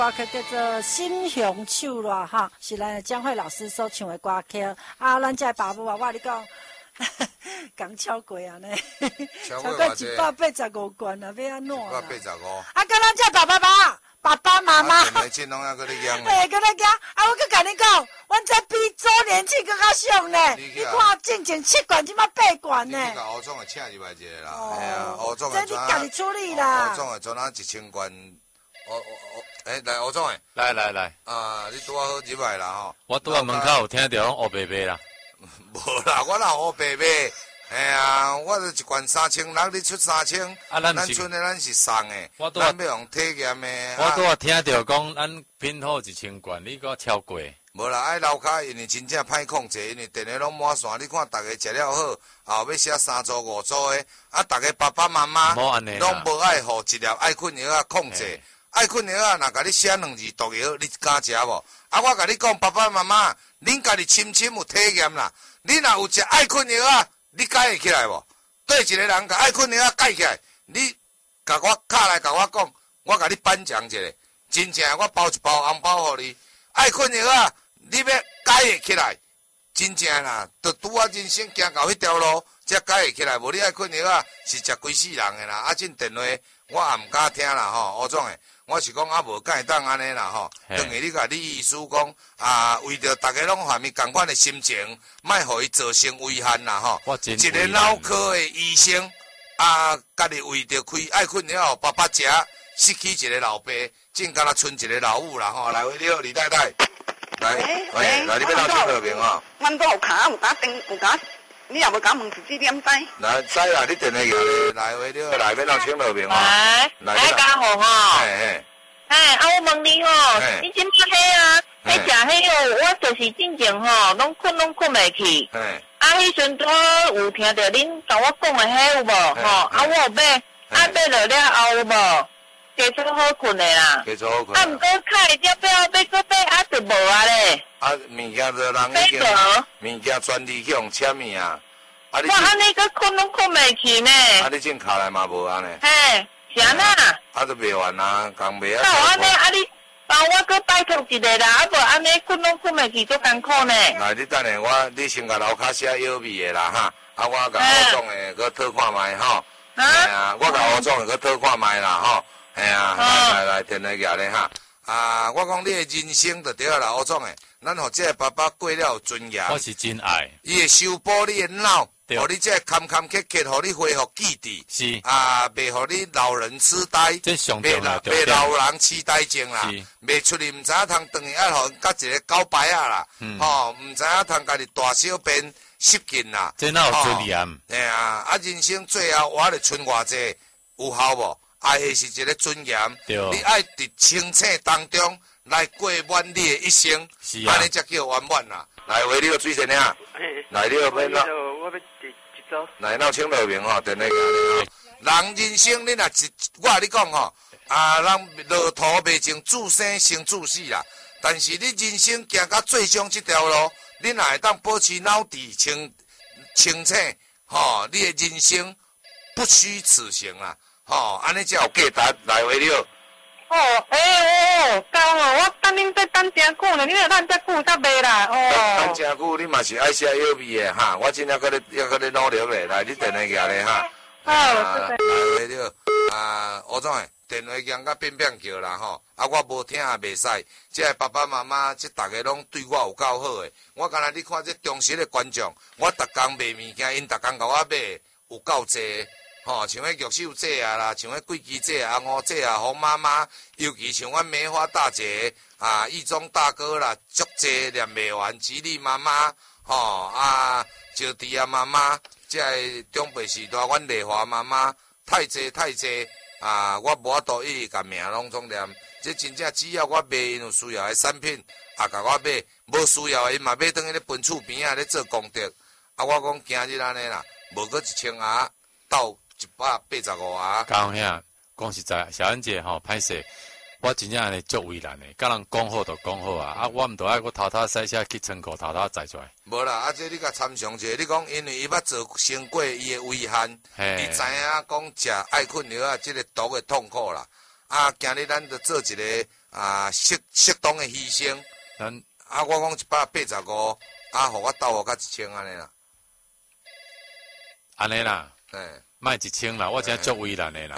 歌曲叫做《心胸手》啦，哈，是咱的江蕙老师所唱的歌曲。啊，咱这爸母啊，我跟你讲，刚超过啊呢，超过185罐啊，要安怎啦 ？185。 啊，跟咱这爸爸妈妈， 电钱拢还搁咧养。 对，搁咧养。啊，我搁甲你讲，阮这比周年庆更较俗呢。你看，进前7罐，即马8罐呢。 你甲欧总的请入来一个啦，哎呀，欧总的。这你家己处理啦。 欧总的专拿1000罐。来，欧总诶， 来， 啊，你拄好入来啦吼。 我拄啊门口有听到讲乌白白啦。 无啦，我哪乌白白？哎呀，我就一罐3600，你出3000。 啊， 咱剩的咱是送诶，咱要用体验诶。 我拄啊听到讲，咱拼好1000罐，你搁超过。 无啦，爱楼骹因为真正歹控制，因为电话拢满线。你看，大家食了好，后要写3组5组诶，啊，大家爸爸妈妈拢无爱互一粒爱困药啊控制。爱困药啊，若甲你写2字毒药，你敢食无？啊，我甲你讲，爸爸妈妈，恁家己深深有体验啦。你若有食爱困药啊，你解会起来无？对一个人甲爱困药啊解起来，你甲我敲来甲我讲，我甲你颁奖一个，真正我包一包红包互你。爱困药啊，你要解会起来，真正啦，就拄啊人生行到迄条路，才解会起来。无你爱困药啊，是食规世人诶啦。啊，这电话我也毋敢听啦吼，欧总诶。我是讲啊，无敢会当安尼啦吼。等于你甲你意思讲啊，为着大家拢含伊共款的心情，莫互伊造成危害啦吼。一个脑科的医生啊，家己为着开爱困了爸爸食，失去一个老爸，正敢若剩一个老母啦吼。来，你好，李太太，来，来，你要拿签落名哦。 阮都有卡，有打电，有打，你也无甲问是几点知？ 来，知啦，你电话过来，你好，来要拿签落名哦。 来，家好吼。啊，我问你吼，你即摆迄啊，迄食迄个，我就是进前吼，拢困袂去。啊，迄阵拄有听到恁甲我讲的迄有无？吼，啊，我有买，啊，买落了后有无？加做好困的啦。 加做好困。 啊，毋过开了了，要搁买啊，就无啊咧。 啊，物件就人已经，物件专利去用签名啊。 我安尼搁困袂去呢。 啊，你正卡来嘛无安尼？ 嘿。是安那？ 啊，都袂完啊，讲袂啊。 那安尼啊，你帮我搁拜托一个啦，啊无安尼困袂去，足艰苦呢。 来，你等下你先甲楼骹写药味的啦哈，啊，我甲欧总的搁讨看卖吼。哎呀，我甲欧总的搁讨看卖啦吼。哎呀，来，电话举咧哈。啊，我讲你的人生就对啦，欧总的，咱互这个爸爸过了有尊严。 我是真爱。 伊会修补你的脑。互你这坎坎坷坷，互你恢复记忆。 是啊，袂互你老人痴呆， 袂老人痴呆症啦。袂出去，毋知影通等于爱互甲一个狗摆啊啦。吼，毋知影通家己大小便失禁啦。 真有尊严。 哎呀，啊，人生最后活咧剩偌济，有效无？爱的是一个尊严。你爱伫清醒当中来过满你的一生，安尼才叫圆满啦。来，为你个水先生，来你个免啦。来，闹清落名吼，电话讲人人生你若我甲你讲吼，啊，人落土袂成自生生自死啦。但是你人生行到最终这条路，你若会当保持脑智清醒，吼，你的人生不虚此行啦，吼，安尼才有价值。来，为了。 高哦，我等恁再等真久呢，你若等遮久才卖啦， 等真久，你嘛是爱写药味的哈，我真正搁咧努力咧，来，你电话举咧哈。来，为了欧总诶，电话响甲变叫啦吼，啊，我无听也袂使，这爸爸妈妈，这大家拢对我有够好诶，我刚才你看这忠实诶观众，我逐工卖物件，因逐工甲我买，有够济。吼，像迄玉秀姐啊啦，像迄桂枝姐啊、红姐啊、洪妈妈，尤其像阮梅花大姐啊、义忠大哥啦，足济念袂完，吉利妈妈，吼啊，招娣啊妈妈，即个中辈时代，阮丽华妈妈，太济啊！我无法度一甲名拢总念，这真正只要我卖因有需要的产品，啊，甲我买，无需要的因嘛买，等于咧分厝边啊咧做功德，啊，我讲今日安尼啦，无过1000盒到。185啊！ 讲遐，讲实在，小恩姐吼，歹势，我真正安尼足为难的，甲人讲好就讲好啊，啊，我毋着爱我偷偷洗车去仓库偷偷载出来。 无啦，啊，这你甲参详者，你讲因为伊捌做成过伊的危险，伊知影讲食爱困药啊，这个毒的痛苦啦。啊，今日咱着做一个适当的牺牲。啊，我讲185，啊，互我斗互较1000安尼啦。 安尼啦，卖1000啦，我真足为难的啦。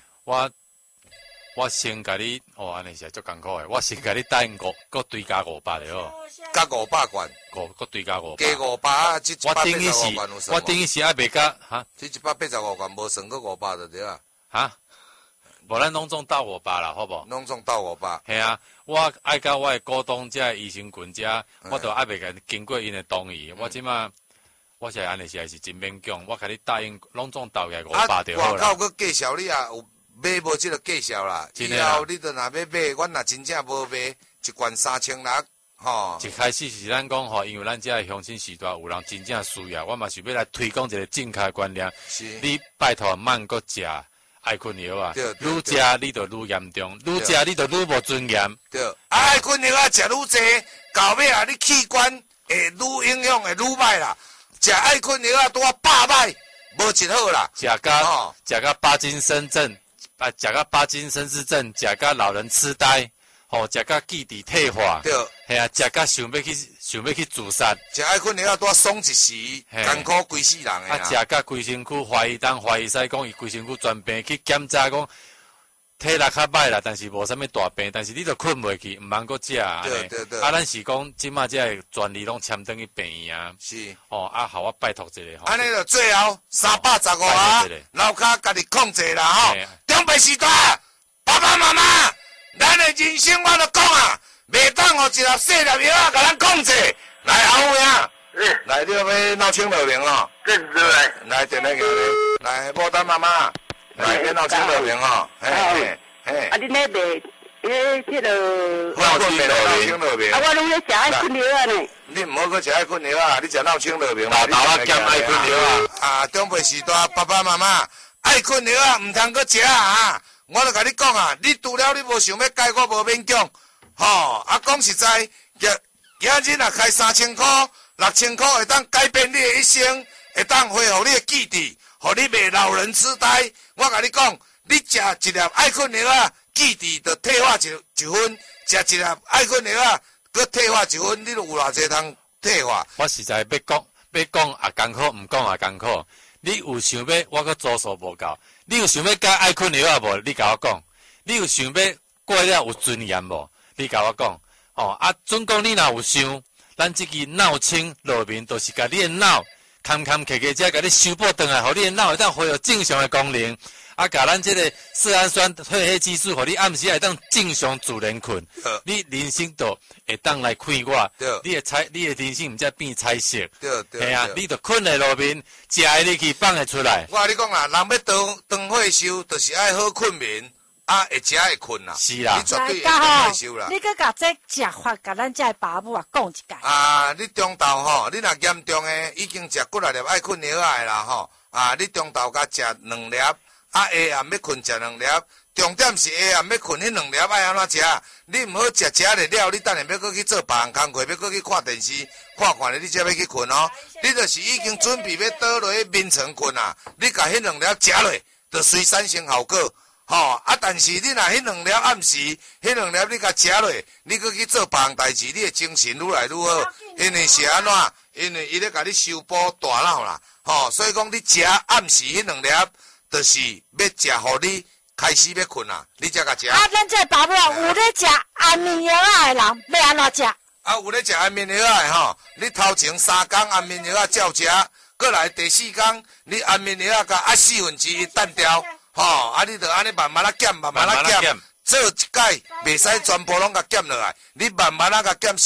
我先甲你，安尼是足艰苦的。我先甲你答应搁追加500的哦。 加500元， 搁追加500。 加500啊，这185元有算。 我等于是爱袂甲哈。 这185元无算搁500就对啊。 哈？无咱拢总斗500啦，好无？ 拢总斗500。 系啊，我爱甲我的股东遮医生群遮，我都爱袂甲经过因的同意。我即马，我是安尼是真勉强，我甲你答应，拢总斗起来500就好啦。 外口佮介绍你啊，有买无即个介绍啦。以后你着若要买，阮若真正无买，一罐3600，吼。一开始是咱讲吼，因为咱遮的乡亲时代有人真正需要，我嘛是要来推广一个正确观念。是。你拜托莫搁食。爱困药啊，愈食你就愈严重，愈食你就愈无尊严。 对，爱困药啊，食愈济，到尾啊，你器官会愈影响，会愈歹啦。食爱困药啊，拄啊8歹，无一好啦。 食甲帕金森症，食甲帕金森氏症，食甲老人痴呆，食甲记忆退化。对，系啊，食甲想要去自杀。 食爱困药啊，拄啊爽一时，艰苦规世人的啊，食甲规身躯怀疑使讲伊规身躯全病去检查讲体力较歹啦，但是无啥物大病，但是你都困袂去，毋通搁食安尼。对。啊，咱是讲即马这个专利拢签登去病院啊。是。互我拜托一下。 安尼就最后315啊，楼骹家己控制啦吼。长辈时代，爸爸妈妈，咱的人生我都讲啊。袂当互一粒细粒药啊，甲咱控制。来，阿伟啊，来，你要闹清乐名哦。 对。 来，电话给你。来，牡丹妈妈，来，要闹清乐名哦。嘿。 啊，你那边，这个。 闹清乐名。 啊，我拢要食爱困药啊呢。 你唔好搁食爱困药啊，你食闹清乐名。 大啊减爱困药啊。 啊，长辈时代，爸爸妈妈，爱困药啊，唔通搁食啊。我就甲你讲啊，你除了你无想要改，我无勉强。啊，讲实在，今日若开3000块、6000块，会当改变你的一生，会当恢复你的记忆，互你袂老人痴呆。我甲你讲，你食一粒爱困药啊，记忆就退化一分；食一粒爱困药啊，佮退化1分，你就有偌济通退化。 我实在要讲也艰苦，毋讲也艰苦。你有想要，我佮祖数无够。你有想要改爱困药啊无？你甲我讲。你有想要过了有尊严无？你甲我讲，准讲你若有想，咱即支闹清乐面，就是甲你的脑坎坎坷坷，才甲你修补转来，互你的脑会当恢复正常的功能。啊，甲咱即个色氨酸褪黑激素，互你暗时会当正常自然困。你人生都会当来快活，你的人生毋则变彩色。对啊，你着困在路面，食的力气放会出来。 我甲你讲啦，人要当退休，就是爱好困眠。啊，会食会困啦， 是啦， 你绝对会当退休啦。 你佮甲这食法，甲咱这爸母啊讲一下。 啊，你中昼吼，你若严重诶，已经食几啊粒爱困药啊啦吼。啊，你中昼甲食2粒，啊下暗要困食2粒。重点是下暗要困，迄2粒爱安怎食？你毋好食了，你等下要搁去做别项工课，要搁去看电视，看咧，你才要去困哦。你就是已经准备要倒落去眠床困啊，你甲迄2粒食落，就随产生效果。但是你若迄2粒暗时，迄2粒你甲食落，你搁去做别项代志，你的精神愈来愈好。因为是安怎？因为伊咧甲你修补大脑啦。所以讲你食暗时迄2粒，就是要食互你开始要困啦，你才甲食。 啊，咱这爸母有咧食安眠药的人，要安怎食？ 啊，有咧食安眠药的你头前3天安眠药照食，过来第4天你安眠药甲1/4淡掉。你着安尼慢慢减，做一届袂使全部拢甲减落来，你慢慢甲减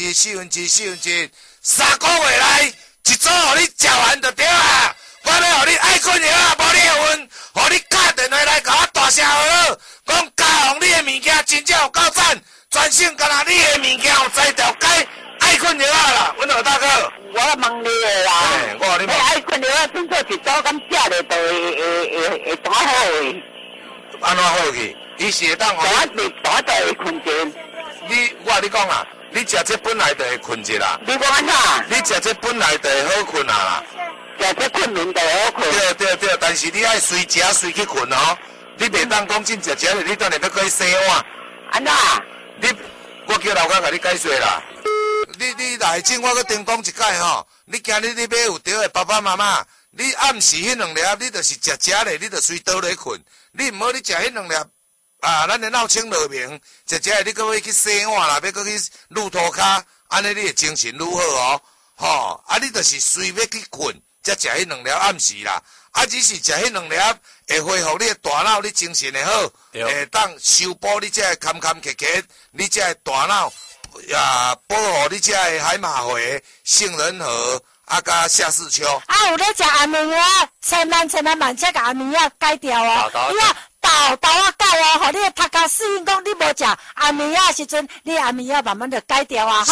1/4，3个月内一组互你食完就对啊！我要互你爱困药啊，无你会晕，互你打电话来甲我大声呵，讲家红你的物件真正有够赞，全省干那你的物件有才调解爱困药啦，阮何大哥。 我问你的啦， 你爱困药算做一组咁食咧，就会大好诶。 安怎好去？伊是会当互你大就会困觉。 我你讲啊，你食这本来就会困觉啦。 你讲安怎？ 你食这本来就会好困啊啦。 食这困眠就好困。 对，但是你爱随食随去困哦。你袂当讲真食咧，你等下要过去洗碗。 安怎？ 我叫老公甲你解说啦。你来进我搁叮讲一解吼。你今日你要有对的爸爸妈妈，你暗时迄两粒，你就是食咧，你就随倒咧困。你毋好你食迄两粒咱的闹清热明，食你搁要去洗碗啦，要搁去撸涂骹，安尼你的精神愈好哦。吼，你就是随要去困，才食迄两粒暗时啦。只是食迄两粒会恢复你的大脑，你精神会好，会当修补你这坎坎坷坷，你这大脑。保护你这海马回、杏仁核甲夏氏秋。 有咧食安眠药，千万慢切甲安眠药改掉哦。你啊，豆啊改哦，互你的头壳适应讲你无食安眠药的时阵，你安眠药慢慢就改掉啊。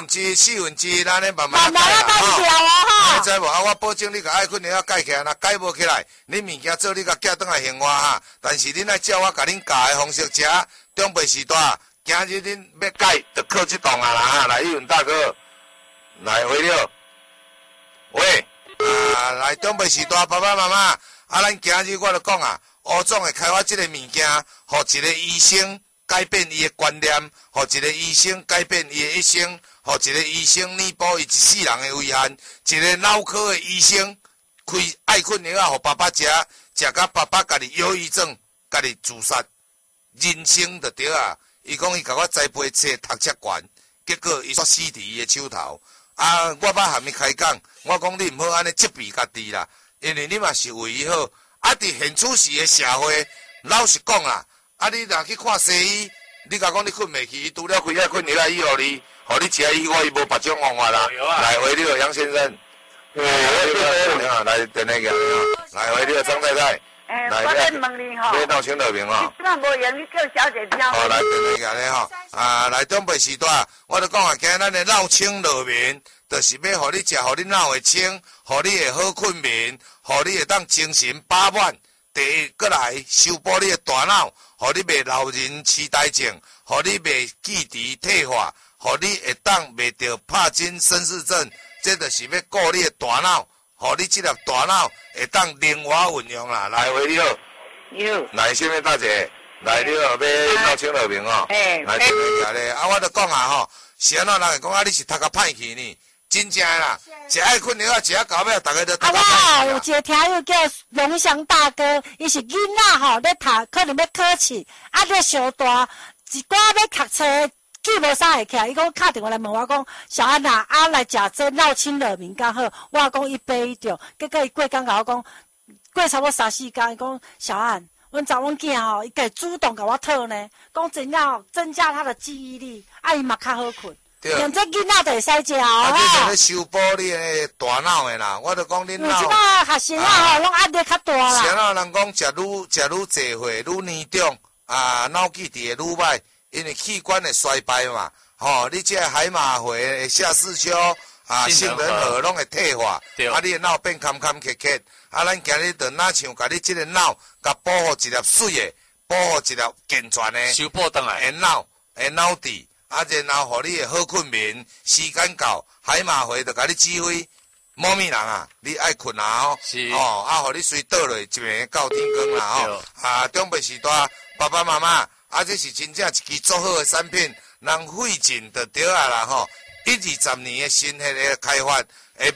4分之，咱咧慢慢改掉啊你知无？我保证你甲爱困的要改起来，若改无起来，你物件做你甲寄转来还我哈。但是恁爱照我甲恁教的方式食，中辈时代。今日恁要改，就靠这档啊啦哈！来，玉文大哥，来回了，喂，来中辈时代爸爸妈妈，咱今日我就讲啊，吴总会开发这个物件，互一个医生改变伊的观念，互一个医生改变伊的一生，互一个医生弥补伊一世人的遗憾，一个脑科的医生开爱困药啊，互爸爸食，食到爸爸家己忧郁症，家己自杀，人生就对啊。伊讲伊甲我栽培册读册悬，结果伊煞死伫伊的手头。我捌含伊开讲，我讲你毋好安尼责备家己啦，因为你嘛是为伊好。伫现处时的社会，老实讲啦，你若去看西医，你甲讲你困袂去，伊除了开遐困药来医互你食以外，伊无别种方法啦。来回了杨先生，来电那个，来回了张太太。 我咧问你吼， 要闹清热明哦。 你怎无用？你叫小姐挑。 来电那个咧吼，来中辈时代，我就讲啊，今咱的闹清热明，就是要互你食，互你脑会清，互你会好困眠，互你会当精神饱满。第一，过来修补你的大脑，互你袂老人痴呆症，互你袂记忆退化，互你会当袂得帕金森氏症，这就是要顾你的大脑。互你这粒大脑会当灵活运用啦，来回你好， 你好， 来什么大姐，来你好，要闹清热明哦，来听下咧，我就讲啊吼，是安怎人会讲你是读甲歹去呢？真正啦，食爱困了，食到尾，大家都读甲歹去。 有一个听友叫龙翔大哥，伊是囡仔吼，咧读，可能要考试，咧上大，一寡要读册。记无啥会起来，伊讲敲电话来问我讲，小安啊，来食这闹清热明刚好，我讲伊背着，结果伊过工甲我讲，过差不多3-4天，伊讲小安，阮查阮囝吼，伊家主动甲我讨呢，讲真正增加他的记忆力，伊嘛较好困。用这囡仔就会使食哦。 你就咧修补你的大脑的啦，我就讲恁脑。 有即摆学生吼，拢压力较大啦。 是啊，人讲食愈济岁，愈年长，脑记忆会愈歹。因为器官会衰败嘛，你这海马回、夏氏秋杏仁核拢会退化，你的脑变坎坎坷坷，咱今日就哪像甲你这个脑，甲保护一粒水的，保护一粒健全的， 修补倒来， 的脑底，然后互你的好困眠，时间到，海马回就甲你指挥，某物人啊，你爱困啊互你随倒落，一暝到天光啦中辈时代，爸爸妈妈。这是真正一支足好的产品，人费尽就对啊啦吼！20年的新的开发的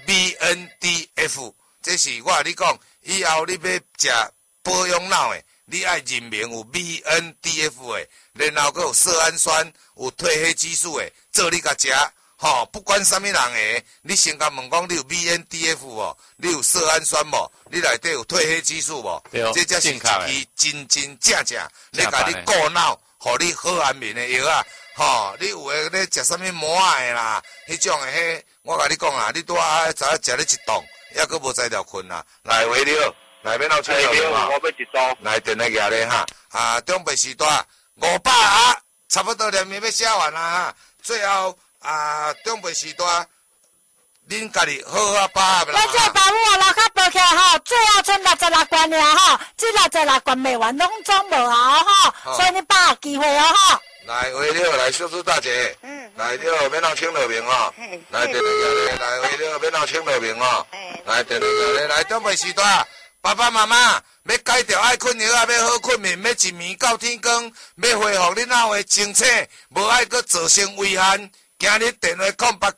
BNDF， 这是我甲你讲，以后你要食保养脑的，你爱认明有 BNDF 的，然后佮有色氨酸、有褪黑激素的，做你甲食。不管什么人的，你先甲问讲你有 BNDF 无？你有色氨酸无？你内底有褪黑激素无？这才是一支真正咧甲你顾脑，互你好安眠的药啊！你有诶咧食什么膜的啦？迄种诶，我甲你讲啊，你拄早食咧一档，抑佫无才调困啦。来回了，来要闹清热明嘛？ 我要一刀。 来电来个咧哈！中辈时代500啊，差不多连面要写完啦最后。中辈时代，恁家己好好把握啦。 咱这保姆啊，老较报起来吼，最后剩66关尔吼，这66关未完，拢总无啊吼，所以你把握机会哦吼。 来，回了，来，秀珠大姐，来了，要闹清热明哦。来，电来来，回了，要闹清热明哦。来，电来来，中辈时代，爸爸妈妈， 要戒掉爱困药啊，要好困眠，要一眠到天光，要恢复你脑的清醒，无爱搁造成危险。今日电话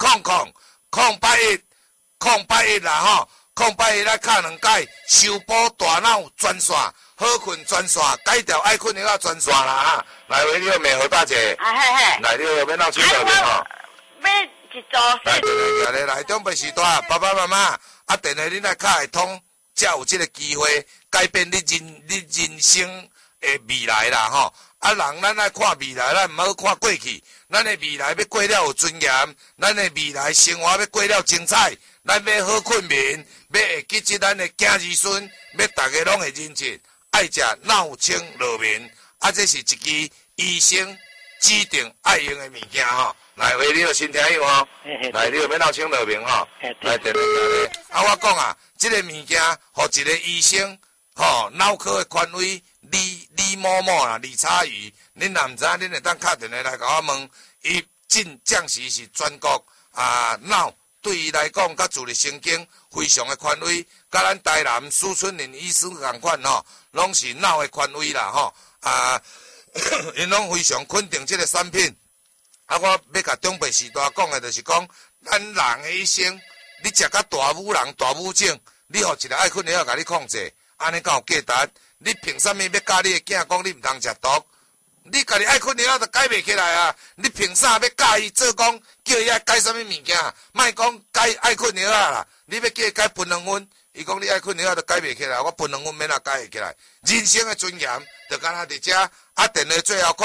0800-081啦吼，0881来敲2解，修补大脑专线，好困专线，戒掉爱困药啊专线啦哈。来，喂，你好，美和大姐。 啊嘿嘿。 来，你好，要闹清楚面吼。 要一组。 来，电话来，中北时代，爸爸妈妈，啊，电话你来敲会通，才有这个机会改变你人生的未来啦吼。啊，人咱爱看未来，咱唔好看过去。咱的未来要过了有尊严，咱的未来生活要过了精彩。咱要好困眠，要会记起咱的囝儿孙，要大家拢会认真，爱食闹清乐眠。啊，这是一支医生指定爱用的物件吼。来，喂，你有新听友吼？来，你有要闹清乐眠吼？来，电话来。啊，我讲啊，这个物件，互一个医生吼，脑科的权威李某某啦，李差宇，恁若毋知，恁会当敲电话来甲我问，伊暂时是全国脑对伊来讲，甲自律神经非常的权威，甲咱台南苏春林医师共款吼，拢是脑的权威啦吼。因拢非常肯定这个产品。啊，我要甲中北时代讲的，就是讲，咱人的一生，你食甲大母人、大母症，你互一个爱困药甲你控制，安尼敢有价值？你凭啥物要教你的囝讲你毋通食毒？你家己爱困药就改袂起来啊！你凭啥要教伊做讲叫伊爱改啥物物件？莫讲改爱困药啦，你要叫伊改分2分，伊讲你爱困药就改袂起来，我分2分免哪改会起来？人生的尊严就敢若伫遮，啊，电话最后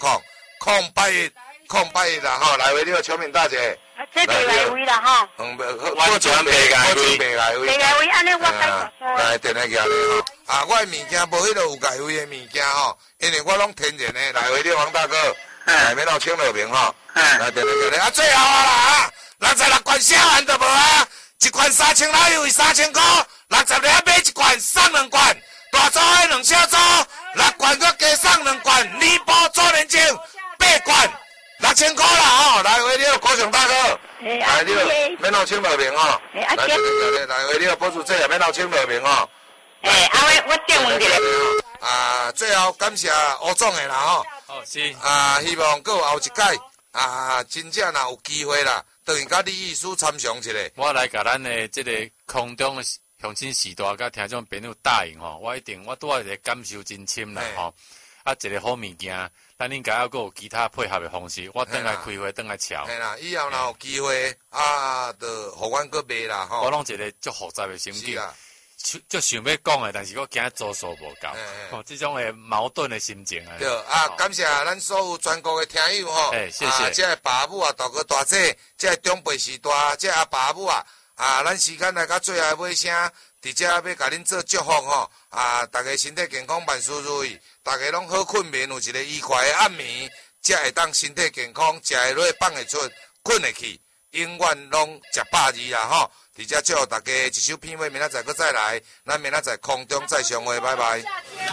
0800-081啦吼，来喂，你好，小敏大姐。 这白来位啦吼。 我全白来位，白来位。 白来位，安尼我改错。 来，电话叫你吼。啊，我的物件无迄个有改位的物件吼，因为我拢天然的。来，喂，你黄大哥，来免闹清乐眠吼。来，电话叫你啊，最后啦，66罐小丸都无啊，一罐3000哪有3000块？60粒买一罐送2罐，大组的2小组，6罐搁加送2罐，尼泊周年庆8罐。6000块啦吼，来喂，你好，高雄大哥，来你好，免闹清乐眠吼，来喂，你好，保持这也免闹清乐眠吼。 我电问一下。 最后感谢吴总的啦吼。 哦，是。 希望搁有后一届真正若有机会啦，等于甲李医师参详一下。 我来甲咱的这个空中的乡亲时代甲听众朋友答应吼，我拄仔一个感受真深啦吼。啊，一个好物件，咱应该还佫有其他配合的方式。我等来开会，等来瞧。 嘿啦，以后若有机会就互阮佫卖啦吼。 我拢一个足复杂的心境，足想要讲的，但是我惊做数无够。这种的矛盾的心情啊。 对感谢咱所有全国的听友吼。 谢谢。 这个爸母大哥大姐，这个长辈时代，这个爸母咱时间来到最后尾声，伫遮要甲恁做祝福吼。大家身体健康，万事如意，大家拢好困眠，有一个愉快的暗暝，才会当身体健康，食会落，放会出，困会去，永远拢食饱字啦吼！伫遮祝福大家一首片尾，明仔载搁再来，咱明仔载空中再相会，拜拜。